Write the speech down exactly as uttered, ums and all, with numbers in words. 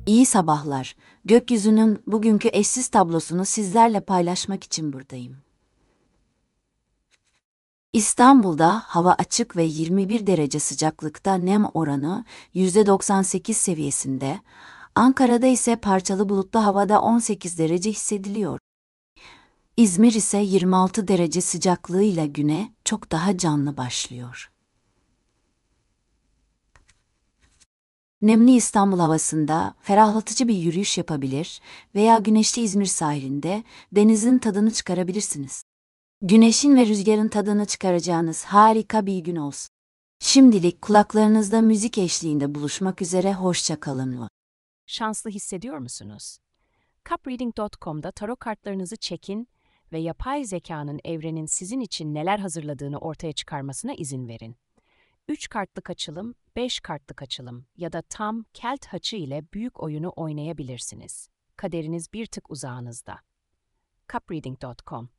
İyi sabahlar. Gökyüzünün bugünkü eşsiz tablosunu sizlerle paylaşmak için buradayım. İstanbul'da hava açık ve yirmi bir derece sıcaklıkta, nem oranı yüzde doksan sekiz seviyesinde. Ankara'da ise parçalı bulutlu havada on sekiz derece hissediliyor. İzmir ise yirmi altı derece sıcaklığıyla güne çok daha canlı başlıyor. Nemli İstanbul havasında ferahlatıcı bir yürüyüş yapabilir veya güneşli İzmir sahilinde denizin tadını çıkarabilirsiniz. Güneşin ve rüzgarın tadını çıkaracağınız harika bir gün olsun. Şimdilik kulaklarınızda müzik eşliğinde buluşmak üzere, hoşça kalın. Şanslı hissediyor musunuz? cup reading nokta com'da tarot kartlarınızı çekin ve yapay zekanın evrenin sizin için neler hazırladığını ortaya çıkarmasına izin verin. üç kartlık açılım, beş kartlık açılım ya da tam kelt haçı ile büyük oyunu oynayabilirsiniz. Kaderiniz bir tık uzağınızda. cup reading nokta com